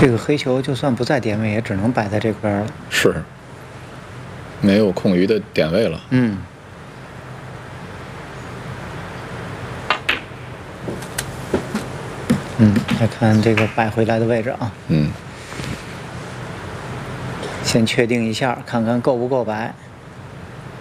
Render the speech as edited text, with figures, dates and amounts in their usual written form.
这个黑球就算不在点位，也只能摆在这边了。 是，没有空余的点位了。 来看这个摆回来的位置啊。先确定一下，看看够不够摆。